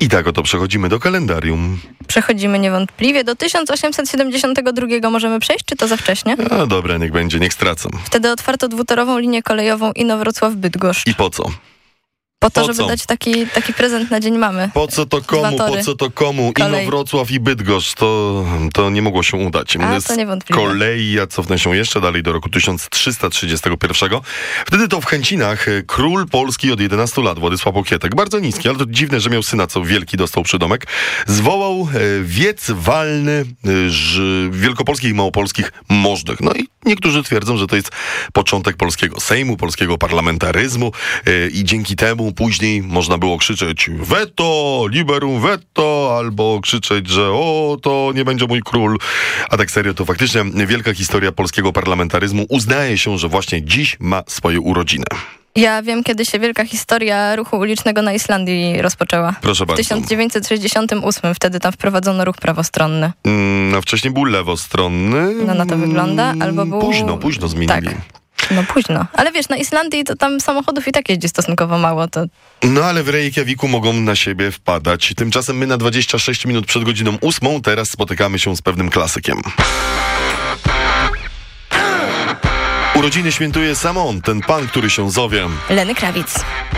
I tak oto przechodzimy do kalendarium. Przechodzimy niewątpliwie. Do 1872 możemy przejść, czy to za wcześnie? No dobra, niech będzie, niech stracam. Wtedy otwarto dwutorową linię kolejową Inowrocław-Bydgoszcz. I po co? Po to, po żeby co? dać taki prezent na Dzień Mamy. Po co to komu? Po co to komu? Kolej. Inowrocław i Bydgoszcz, to nie mogło się udać. To niewątpliwie. Z kolei ja cofnę się jeszcze dalej do roku 1331. Wtedy to w Chęcinach król Polski od 11 lat, Władysław Łokietek, bardzo niski, ale to dziwne, że miał syna, co wielki dostał przydomek, zwołał wiec walny wielkopolskich i małopolskich możnych. No i niektórzy twierdzą, że to jest początek polskiego Sejmu, polskiego parlamentaryzmu i dzięki temu później można było krzyczeć veto, liberum veto, albo krzyczeć, że to nie będzie mój król. A tak serio, to faktycznie wielka historia polskiego parlamentaryzmu. Uznaje się, że właśnie dziś ma swoje urodziny. Ja wiem, kiedy się wielka historia ruchu ulicznego na Islandii rozpoczęła. Proszę bardzo. W 1968. Wtedy tam wprowadzono ruch prawostronny. A wcześniej był lewostronny. No na to wygląda. Albo był... Późno zmienili. Tak. No późno. Ale wiesz, na Islandii to tam samochodów i tak jeździ stosunkowo mało. No ale w Reykjaviku mogą na siebie wpadać. Tymczasem my na 26 minut przed godziną 8 teraz spotykamy się z pewnym klasykiem. Urodziny świętuje sam on, ten pan, który się zowie Lenny Kravitz.